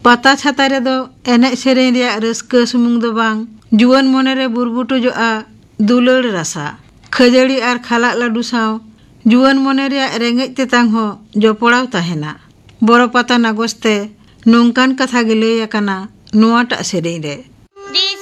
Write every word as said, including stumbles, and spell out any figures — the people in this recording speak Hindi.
पाता छाता रे दो एने सेरेन रे रस्का सुमुंग दो बांग जुआन मोने रे बुरबुटो जो आ दुलड़ रसा खजड़ी आर खाला लाडू साव जुआन मोने रे रेंगेज तेतांग हो जोपड़ाव ताहेना। बड़ो पाता नागोस्ते नोंकान कथा गे लई आकाना नोआटा सेरेन रे।